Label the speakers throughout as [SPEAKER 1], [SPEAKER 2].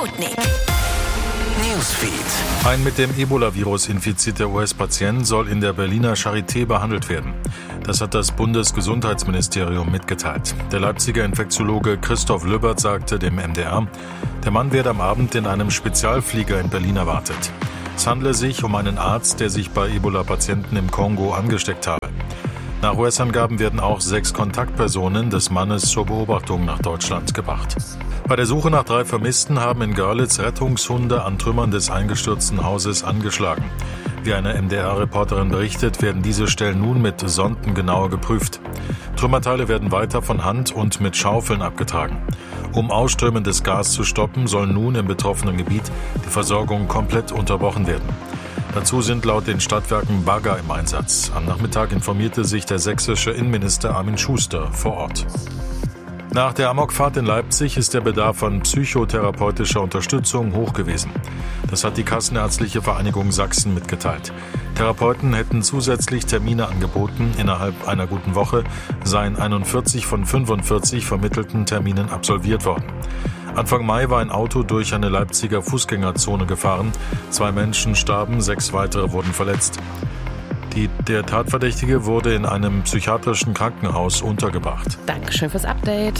[SPEAKER 1] Sputnik Newsfeed.
[SPEAKER 2] Ein mit dem Ebola-Virus infizierter US-Patient soll in der Berliner Charité behandelt werden. Das hat das Bundesgesundheitsministerium mitgeteilt. Der Leipziger Infektiologe Christoph Löbert sagte dem MDR, der Mann werde am Abend in einem Spezialflieger in Berlin erwartet. Es handle sich um einen Arzt, der sich bei Ebola-Patienten im Kongo angesteckt habe. Nach US-Angaben werden auch 6 Kontaktpersonen des Mannes zur Beobachtung nach Deutschland gebracht. Bei der Suche nach 3 Vermissten haben in Görlitz Rettungshunde an Trümmern des eingestürzten Hauses angeschlagen. Wie eine MDR-Reporterin berichtet, werden diese Stellen nun mit Sonden genauer geprüft. Trümmerteile werden weiter von Hand und mit Schaufeln abgetragen. Um ausströmendes Gas zu stoppen, soll nun im betroffenen Gebiet die Versorgung komplett unterbrochen werden. Dazu sind laut den Stadtwerken Bagger im Einsatz. Am Nachmittag informierte sich der sächsische Innenminister Armin Schuster vor Ort. Nach der Amokfahrt in Leipzig ist der Bedarf an psychotherapeutischer Unterstützung hoch gewesen. Das hat die Kassenärztliche Vereinigung Sachsen mitgeteilt. Therapeuten hätten zusätzlich Termine angeboten. Innerhalb einer guten Woche seien 41 von 45 vermittelten Terminen absolviert worden. Anfang Mai war ein Auto durch eine Leipziger Fußgängerzone gefahren. 2 Menschen starben, 6 weitere wurden verletzt. Der Tatverdächtige wurde in einem psychiatrischen Krankenhaus untergebracht.
[SPEAKER 3] Dankeschön fürs Update.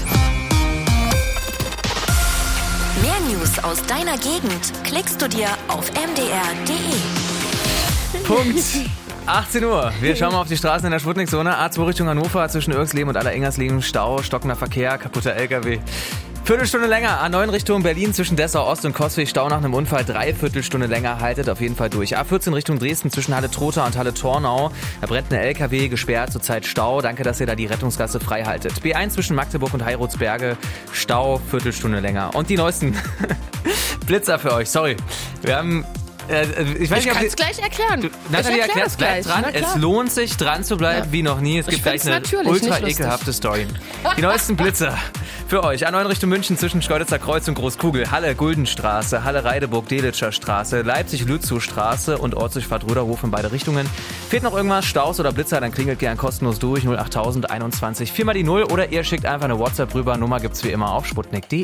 [SPEAKER 1] Mehr News aus deiner Gegend klickst du dir auf mdr.de.
[SPEAKER 4] Punkt 18 Uhr. Wir schauen mal auf die Straßen in der Sputnik-Zone. A2 Richtung Hannover zwischen Irksleben und Allerengersleben. Stau, stockender Verkehr, kaputter LKW. Viertelstunde länger. A9 Richtung Berlin zwischen Dessau Ost und Coswig. Stau nach einem Unfall. 3/4 Stunde länger. Haltet auf jeden Fall durch. A14 Richtung Dresden zwischen Halle-Trotha und Halle-Tornau. Da brennt eine LKW, gesperrt, zurzeit Stau. Danke, dass ihr da die Rettungsgasse frei haltet. B1 zwischen Magdeburg und Heirutsberge. Stau, Viertelstunde länger. Und die neuesten Blitzer für euch. Sorry. Wir haben...
[SPEAKER 3] ich kann es gleich erklären.
[SPEAKER 4] Nathalie erklärt es gleich dran. Es lohnt sich, dran zu bleiben, wie noch nie. Es gibt gleich eine ultra ekelhafte Story. Die neuesten Blitzer für euch. A9 Richtung München zwischen Schkeuditzer Kreuz und Großkugel. Halle-Guldenstraße, Halle-Reideburg-Delitscher Straße, Leipzig-Lützow-Straße und Ortsdurchfahrt-Röderhof in beide Richtungen. Fehlt noch irgendwas, Staus oder Blitzer, dann klingelt gern kostenlos durch. 08021 4 mal die 0 oder ihr schickt einfach eine WhatsApp rüber. Nummer gibt's wie immer auf sputnik.de.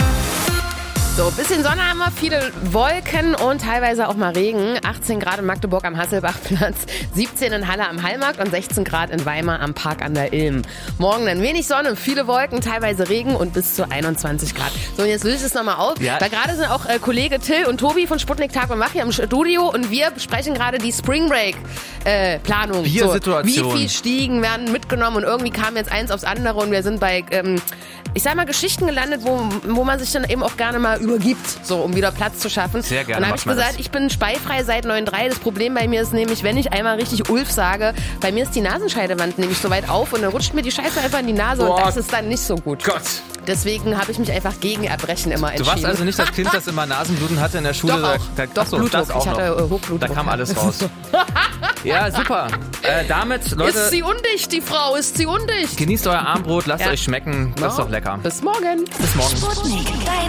[SPEAKER 3] So, bisschen Sonne haben wir, viele Wolken und teilweise auch mal Regen. 18 Grad in Magdeburg am Hasselbachplatz, 17 in Halle am Hallmarkt und 16 Grad in Weimar am Park an der Ilm. Morgen dann wenig Sonne, viele Wolken, teilweise Regen und bis zu 21 Grad. So, und jetzt löse ich es nochmal auf. Ja. Da gerade sind auch Kollege Till und Tobi von Sputnik Tag und Wach hier im Studio und wir besprechen gerade die Spring Break Planung.
[SPEAKER 4] Biersituation.
[SPEAKER 3] So, wie viel Stiegen werden mitgenommen und irgendwie kam jetzt eins aufs andere und wir sind bei, ich sag mal, Geschichten gelandet, wo man sich dann eben auch gerne mal übergibt, so um wieder Platz zu schaffen.
[SPEAKER 4] Sehr gerne.
[SPEAKER 3] Und dann habe ich gesagt, ich bin speifrei seit 9.3. Das Problem bei mir ist nämlich, wenn ich einmal richtig Ulf sage, bei mir ist die Nasenscheidewand nämlich so weit auf und dann rutscht mir die Scheiße einfach in die Nase und das ist dann nicht so gut.
[SPEAKER 4] Gott.
[SPEAKER 3] Deswegen habe ich mich einfach gegen Erbrechen immer entschieden.
[SPEAKER 4] Du warst also nicht das Kind, das immer Nasenbluten hatte in der Schule?
[SPEAKER 3] Doch, Blutdruck. Ich hatte Hochblutdruck.
[SPEAKER 4] Da kam alles raus. Ja, super. Damit, Leute...
[SPEAKER 3] Ist sie undicht, die Frau? Ist sie undicht?
[SPEAKER 4] Genießt euer Armbrot, lasst euch schmecken. Das ist doch lecker.
[SPEAKER 3] Bis morgen.
[SPEAKER 4] Bis morgen.
[SPEAKER 1] Sputnik,